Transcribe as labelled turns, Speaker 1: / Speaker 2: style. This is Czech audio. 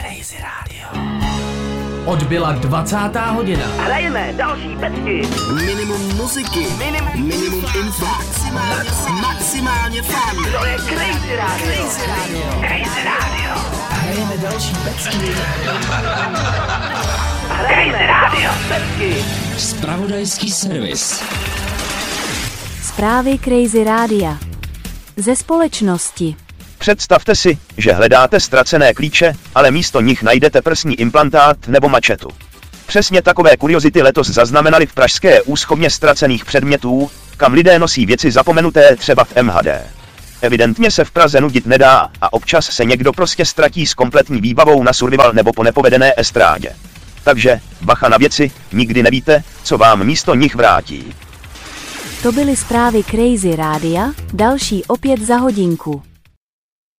Speaker 1: Crazy Radio. Odbyla 20. hodina.
Speaker 2: Hrajeme další pecky.
Speaker 3: Minimum muziky. Minimum info. Maximálně fun.
Speaker 2: To je Crazy Radio. Crazy Radio.
Speaker 1: Hrajeme další pecky.
Speaker 2: Crazy Radio. Pecky.
Speaker 4: Zpravodajský servis.
Speaker 5: Zprávy Crazy Rádia. Ze společnosti.
Speaker 6: Představte si, že hledáte ztracené klíče, ale místo nich najdete prsní implantát nebo mačetu. Přesně takové kuriozity letos zaznamenali v pražské úschovně ztracených předmětů, kam lidé nosí věci zapomenuté třeba v MHD. Evidentně se v Praze nudit nedá a občas se někdo prostě ztratí s kompletní výbavou na survival nebo po nepovedené estrádě. Takže, bacha na věci, nikdy nevíte, co vám místo nich vrátí.
Speaker 5: To byly zprávy Crazy Rádia, další opět za hodinku.